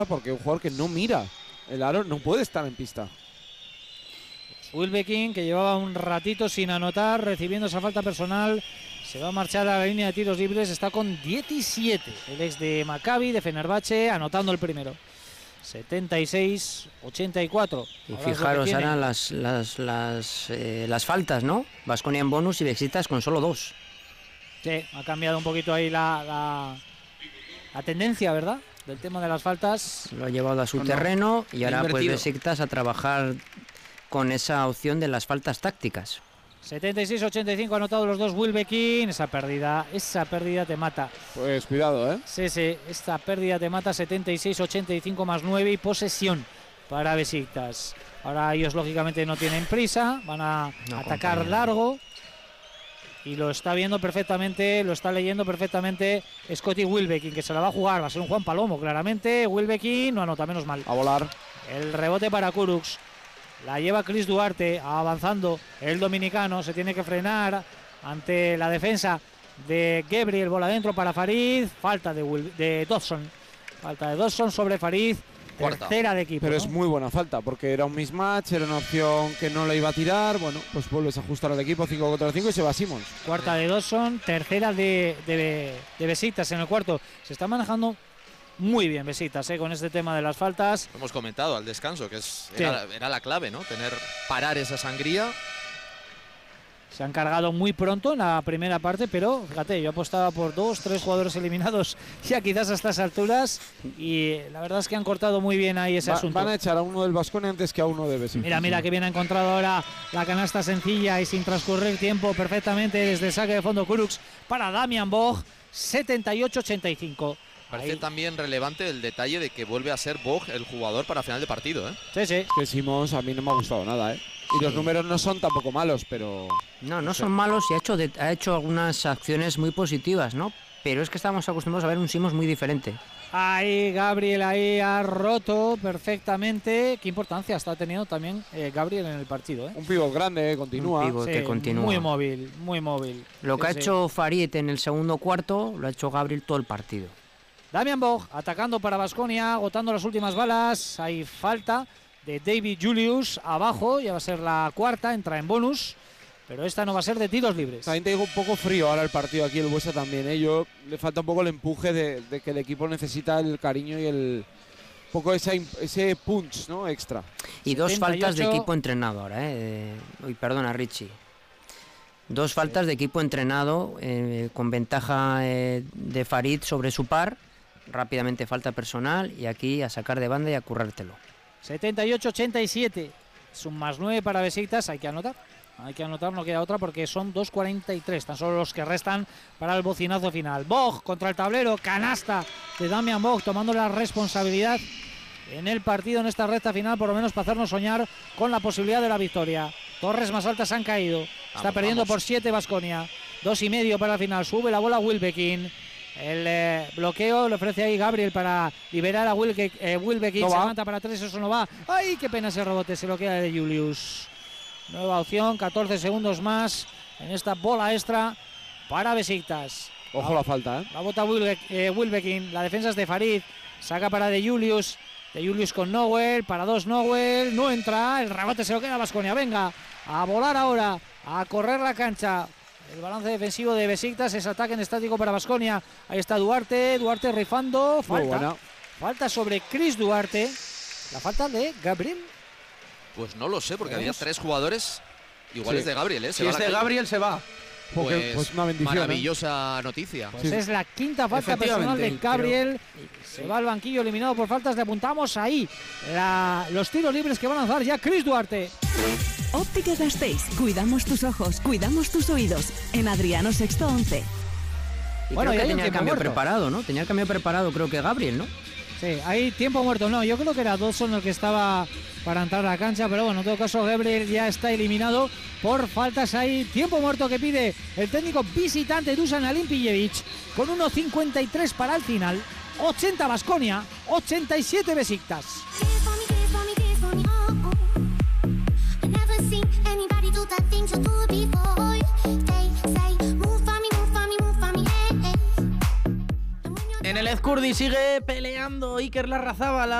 porque un jugador que no mira el aro no puede estar en pista. Wilbekin, que llevaba un ratito sin anotar, recibiendo esa falta personal, se va a marchar a la línea de tiros libres, está con 17. El ex de Maccabi, de Fenerbahce, anotando el primero. 76-84. Y fijaros ahora las faltas, ¿no? Baskonia en bonus y Besiktas con solo 2. Sí, ha cambiado un poquito ahí la tendencia, ¿verdad? Del tema de las faltas. Lo ha llevado a su terreno y ahora pues Besiktas a trabajar con esa opción de las faltas tácticas. 76-85 anotado los dos Wilbekin. Esa pérdida te mata. Pues cuidado, ¿eh? Sí, esta pérdida te mata. 76-85 más 9 y posesión para Besiktas. Ahora ellos lógicamente no tienen prisa, van a atacar largo. Y lo está viendo perfectamente, lo está leyendo perfectamente Scotty Wilbekin, que se la va a jugar, va a ser un Juan Palomo, claramente. Wilbekin no anota, menos mal. A volar. El rebote para Kurucs. La lleva Chris Duarte, avanzando el dominicano, se tiene que frenar ante la defensa de Gabriel, bola adentro para Farid, falta de Dodson. Falta de Dodson sobre Farid, tercera de equipo. Pero ¿no? es muy buena falta, porque era un mismatch, era una opción que no la iba a tirar. Bueno, pues vuelves a ajustar al equipo 5 contra 5 y se va Simmons. Cuarta de Dodson, tercera de Besiktas en el cuarto. Se está manejando muy bien Besiktas, con este tema de las faltas. Lo hemos comentado al descanso, que era la clave, ¿no? Parar esa sangría. Se han cargado muy pronto en la primera parte, pero fíjate, yo apostaba por 2-3 jugadores eliminados ya quizás a estas alturas, y la verdad es que han cortado muy bien ahí ese asunto. Van a echar a uno del Baskonia antes que a uno de Besiktas. Mira que bien ha encontrado ahora la canasta sencilla y sin transcurrir tiempo perfectamente desde el saque de fondo Kurucs para Damian Bog. 78-85. Parece también relevante el detalle de que vuelve a ser Bog el jugador para final de partido, ¿eh? Sí. Que Simmons a mí no me ha gustado nada, ¿eh? Y los números no son tampoco malos, pero... No son malos y ha hecho algunas acciones muy positivas, ¿no? Pero es que estamos acostumbrados a ver un Simmons muy diferente. Ahí Gabriel ha roto perfectamente. Qué importancia está teniendo también Gabriel en el partido, ¿eh? Un pívot grande, continúa. Un pívot que continúa. Muy móvil. Lo que ha hecho Farid en el segundo cuarto, lo ha hecho Gabriel todo el partido. Damian Bog atacando para Baskonia, agotando las últimas balas. Hay falta de David Julius abajo, ya va a ser la cuarta, entra en bonus, pero esta no va a ser de tiros libres. También te digo un poco frío ahora el partido aquí, el Buesa también, ¿eh? Le falta un poco el empuje de que el equipo necesita el cariño y un poco ese punch, ¿no? Extra. Y 2 faltas de equipo entrenado ahora, perdona, Richie. 2 faltas de equipo entrenado con ventaja de Farid sobre su par. Rápidamente falta personal y aquí a sacar de banda y a currártelo. 78-87. Es un más 9 para Besiktas. Hay que anotar, no queda otra porque son 2.43. Tan solo los que restan para el bocinazo final. Bog contra el tablero. Canasta de Damian Bog tomando la responsabilidad en el partido en esta recta final, por lo menos para hacernos soñar con la posibilidad de la victoria. Torres más altas han caído. Está perdiendo por 7 Baskonia. 2,5 para el final. Sube la bola Wilbekin. El bloqueo le ofrece ahí Gabriel para liberar a Wilbekin. Se levanta para 3, eso no va. ¡Ay, qué pena ese rebote! Se lo queda de Julius. Nueva opción, 14 segundos más en esta bola extra para Besiktas. Ojo la falta, ¿eh? La bota Wilbekin. La defensa es de Farid. Saca para de Julius. De Julius con Nowell. Para 2 Nowell. No entra. El rebote se lo queda a Baskonia. Venga, a volar ahora. A correr la cancha. El balance defensivo de Besiktas es ataque en estático para Baskonia. Ahí está Duarte rifando. Falta sobre Chris Duarte. La falta de Gabriel. Pues no lo sé, porque había 3 jugadores iguales de Gabriel, ¿eh? Si es de Gabriel, se va. Pues una bendición, maravillosa noticia. Pues es la quinta falta personal de Gabriel. Se va al banquillo eliminado por faltas. Le apuntamos ahí los tiros libres que van a lanzar ya Chris Duarte. Óptica Gasteiz. Cuidamos tus ojos, cuidamos tus oídos. En Adriano Sexto 11. Y bueno, ya tenía el cambio preparado, ¿no? Tenía el cambio preparado, creo que Gabriel, ¿no? Sí, hay tiempo muerto. No, yo creo que era Dodson el que estaba para entrar a la cancha, pero bueno, en todo caso Gabriel ya está eliminado por faltas. Ahí tiempo muerto que pide el técnico visitante Dusan Alimpijevic con 1.53 para el final. 80 Baskonia, 87 Besiktas. En el El Ezcurdi sigue peleando. Iker Larrazábal